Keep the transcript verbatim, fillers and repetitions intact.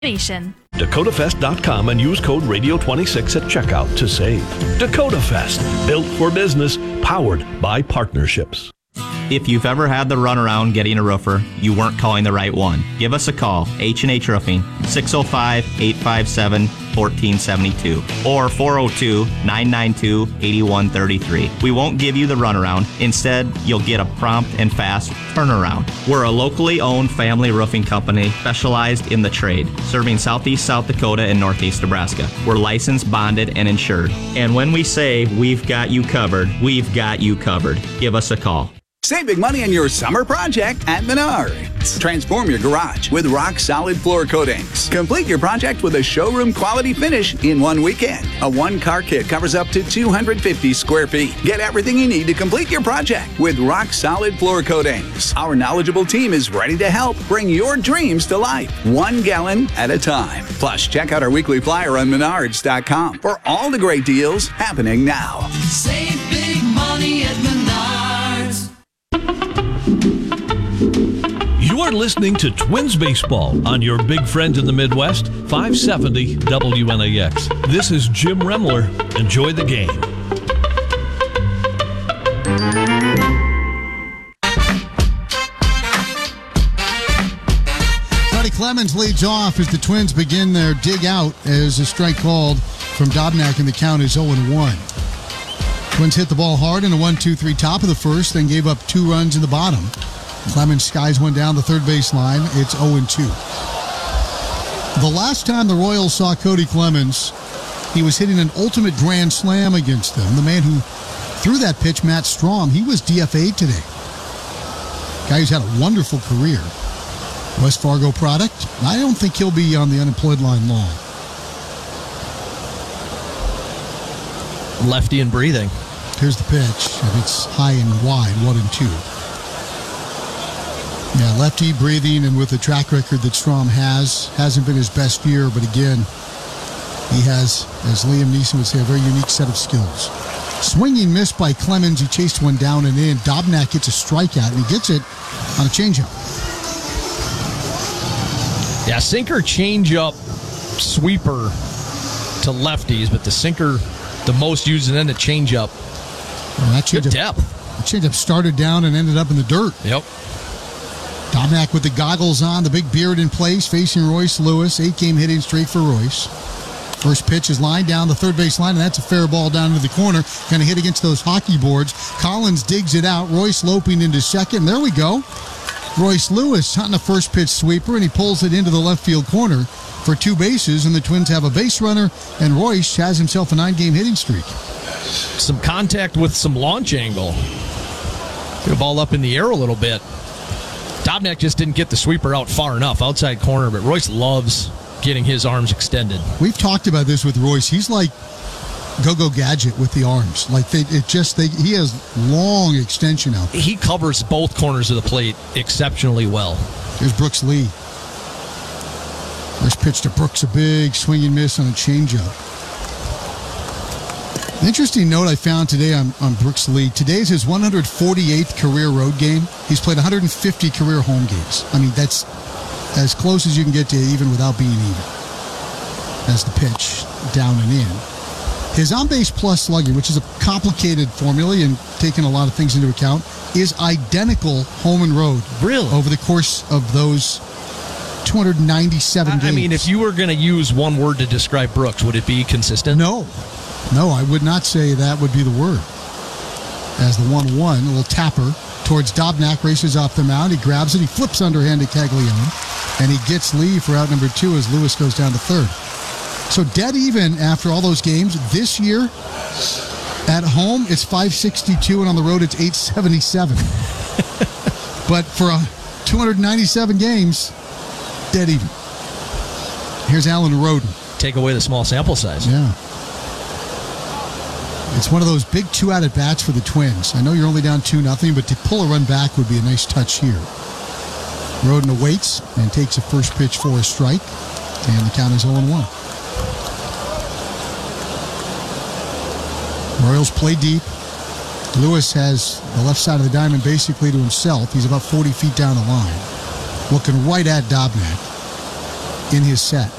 Nation. Dakota Fest dot com and use code radio twenty-six at checkout to save. Dakota Fest, built for business, powered by partnerships. If you've ever had the runaround getting a roofer, you weren't calling the right one. Give us a call, H and H Roofing, six oh five, eight five seven, one four seven two or four oh two, nine nine two, eight one three three. We won't give you the runaround. Instead, you'll get a prompt and fast turnaround. We're a locally owned family roofing company specialized in the trade, serving southeast South Dakota and northeast Nebraska. We're licensed, bonded, and insured. And when we say we've got you covered, we've got you covered. Give us a call. Save big money on your summer project at Menards. Transform your garage with rock-solid floor coatings. Complete your project with a showroom-quality finish in one weekend. A one-car kit covers up to two hundred fifty square feet. Get everything you need to complete your project with rock-solid floor coatings. Our knowledgeable team is ready to help bring your dreams to life, one gallon at a time. Plus, check out our weekly flyer on Menards dot com for all the great deals happening now. Save big money at Menards. You are listening to Twins Baseball on your big friend in the Midwest, five seventy W N A X. This is Jim Remler. Enjoy the game. Freddie Clemens leads off as the Twins begin their dig out as a strike called from Dobnak, and the count is oh and one. Twins hit the ball hard in a one two three top of the first, then gave up two runs in the bottom. Clemens skies one down the third base line. It's oh and two. The last time the Royals saw Cody Clemens, he was hitting an ultimate grand slam against them. The man who threw that pitch, Matt Strom, he was D F A'd today. Guy who's had a wonderful career. West Fargo product. I don't think he'll be on the unemployed line long. Lefty and breathing. Here's the pitch, and it's high and wide, one and two. Yeah, lefty, breathing, and with the track record that Strom has, hasn't been his best year, but again, he has, as Liam Neeson would say, a very unique set of skills. Swinging miss by Clemens, he chased one down and in. Dobnak gets a strikeout, and he gets it on a changeup. Yeah, sinker, changeup, sweeper to lefties, but the sinker the most used, and then the changeup. Well, that Good changeup, depth. The changeup started down and ended up in the dirt. Yep. Dobnak with the goggles on, the big beard in place, facing Royce Lewis. Eight-game hitting streak for Royce. First pitch is lined down the third base line, and that's a fair ball down into the corner. Going to hit against those hockey boards. Collins digs it out. Royce loping into second. There we go. Royce Lewis hunting a first pitch sweeper, and he pulls it into the left field corner for two bases, and the Twins have a base runner, and Royce has himself a nine-game hitting streak. Some contact with some launch angle. Get the ball up in the air a little bit. Dobnak just didn't get the sweeper out far enough, outside corner, but Royce loves getting his arms extended. We've talked about this with Royce. He's like Go-Go Gadget with the arms. Like they, it just they, he has long extension out there. He covers both corners of the plate exceptionally well. Here's Brooks Lee. First pitch to Brooks, a big swing and miss on a changeup. An interesting note I found today on, on Brooks Lee. Today's his one hundred forty-eighth career road game. He's played one hundred fifty career home games. I mean, that's as close as you can get to even without being even. As the pitch down and in. His on-base plus slugging, which is a complicated formula and taking a lot of things into account, is identical home and road. Really? Over the course of those two hundred ninety-seven I, games. I mean, if you were going to use one word to describe Brooks, would it be consistent? No. No, I would not say that would be the word. As the one one, a little tapper towards Dobnak, races off the mound. He grabs it. He flips underhand to Caglione. And he gets Lee for out number two as Lewis goes down to third. So dead even after all those games. This year, at home, it's five sixty-two, and on the road, it's eight seventy-seven. But for a two hundred ninety-seven games, dead even. Here's Alan Roden. Take away the small sample size. Yeah. It's one of those big two-out at bats for the Twins. I know you're only down two nothing, but to pull a run back would be a nice touch here. Roden awaits and takes a first pitch for a strike, and the count is oh and one. Royals play deep. Lewis has the left side of the diamond basically to himself. He's about forty feet down the line, looking right at Dobnak. in his set.